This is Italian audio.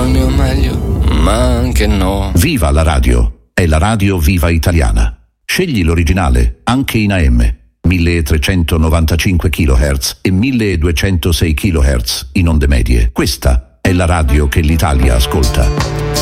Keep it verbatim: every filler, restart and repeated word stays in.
il mio meglio, ma anche no. Viva la radio, è la radio viva italiana. Scegli l'originale, anche in A M, milletrecentonovantacinque chilohertz e milleduecentosei chilohertz in onde medie. Questa è la radio che l'Italia ascolta.